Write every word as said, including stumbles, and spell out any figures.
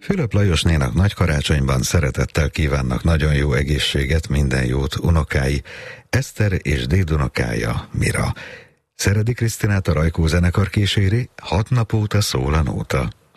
Fülöp Lajosnénak nagy karácsonyban szeretettel kívánnak nagyon jó egészséget, minden jót unokái, Eszter és dédunokája, Mira. Szeredi Krisztinát a Rajkó zenekar kíséri, Hat nap óta szól a nóta.